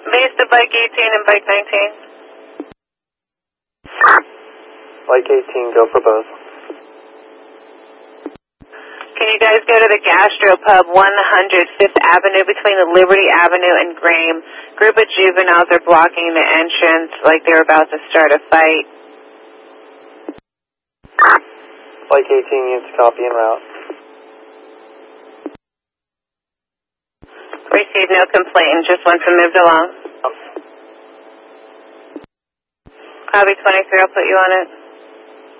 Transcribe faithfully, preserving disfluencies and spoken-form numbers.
Base to bike eighteen and bike nineteen. Bike eighteen, go for both. Can you guys go to the Gastropub, one hundred Fifth Avenue between the Liberty Avenue and Graham? Group of juveniles are blocking the entrance like they're about to start a fight. Bike eighteen units copy en route. Received no complaint, just one from moved along. Copy twenty-three, I'll put you on it.